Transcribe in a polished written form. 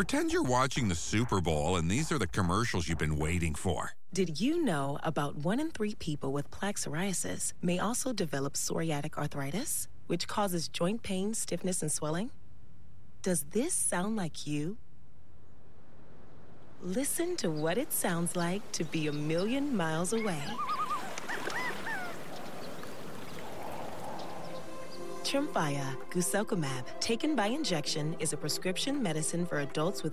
Pretend you're watching the Super Bowl and these are the commercials you've been waiting for. Did you know about 1 in 3 people with plaque psoriasis may also develop psoriatic arthritis, which causes joint pain, stiffness, and swelling? Does this sound like you? Listen to what it sounds like to be a million miles away. Tremfya, guselkumab, taken by injection, is a prescription medicine for adults with